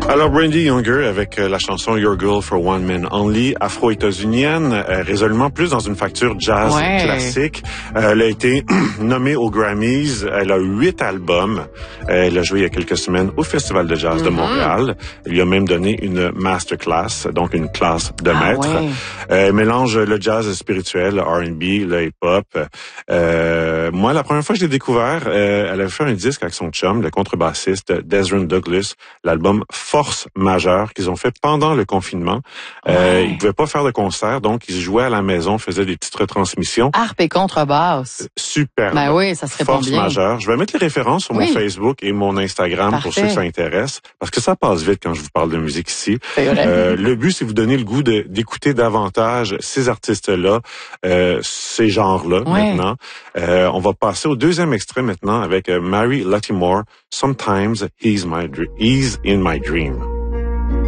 Alors, Brandy Younger avec la chanson Your Girl for One Man Only, afro-états-unienne, résolument plus dans une facture jazz classique. Elle a été nommée aux Grammys. Elle a 8 albums. Elle a joué il y a quelques semaines au Festival de jazz de Montréal. Elle lui a même donné une masterclass, donc une classe de maître. Elle mélange le jazz spirituel, le R&B, le hip-hop. Moi, la première fois que je l'ai découvert, elle avait fait un disque avec son chum, le contrebassiste Desron Douglas, l'album Force majeure qu'ils ont fait pendant le confinement. Ils pouvaient pas faire de concert, donc ils jouaient à la maison, faisaient des petites retransmissions. Harpe et contrebasse. Super. Ben oui, ça serait Force bien. majeure. Je vais mettre les références sur mon Facebook et mon Instagram pour ceux que ça intéresse, parce que ça passe vite quand je vous parle de musique ici. C'est vrai. Le but, c'est vous donner le goût d'écouter davantage ces artistes-là, ces genres-là maintenant. On va passer au deuxième extrait maintenant avec Mary Latimore, Sometimes He's in My Dreams.